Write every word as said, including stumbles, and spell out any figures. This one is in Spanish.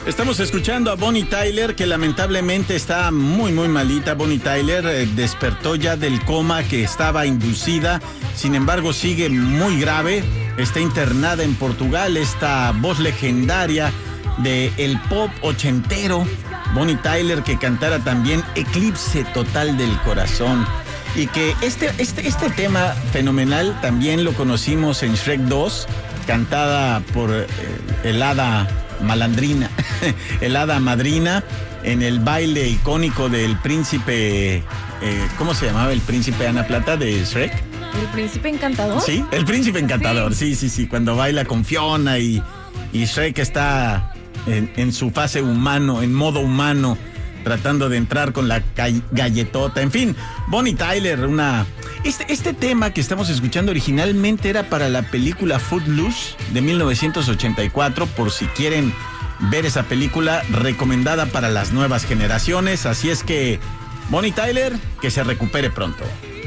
Estamos escuchando a Bonnie Tyler, que lamentablemente está muy, muy malita. Bonnie Tyler eh, despertó ya del coma que estaba inducida, sin embargo sigue muy grave. Está internada en Portugal, esta voz legendaria del pop ochentero. Bonnie Tyler, que cantara también Eclipse Total del Corazón. Y que este, este, este tema fenomenal también lo conocimos en Shrek dos, cantada por eh, el hada malandrina, el hada madrina, en el baile icónico del príncipe, eh, ¿cómo se llamaba el príncipe, Ana Plata, de Shrek? ¿El príncipe encantador? Sí, el príncipe encantador, sí, sí, sí, sí, cuando baila con Fiona y, y Shrek está en, en su fase humano, en modo humano, tratando de entrar con la galletota. En fin, Bonnie Tyler, una... Este, este tema que estamos escuchando originalmente era para la película Footloose de mil novecientos ochenta y cuatro, por si quieren ver esa película, recomendada para las nuevas generaciones. Así es que, Bonnie Tyler, que se recupere pronto.